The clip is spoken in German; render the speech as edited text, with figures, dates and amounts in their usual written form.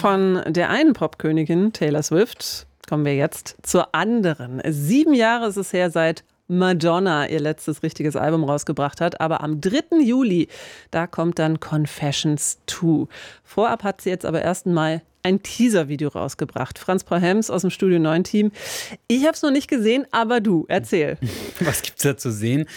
Von der einen Popkönigin Taylor Swift kommen wir jetzt zur anderen. 7 Jahre ist es her, seit Madonna ihr letztes richtiges Album rausgebracht hat. Aber am 3. Juli, da kommt dann Confessions 2. Vorab hat sie jetzt aber erst einmal ein Teaser-Video rausgebracht. Franz Brauhems aus dem Studio 9 Team. Ich habe es noch nicht gesehen, aber du, erzähl. Was gibt's da zu sehen?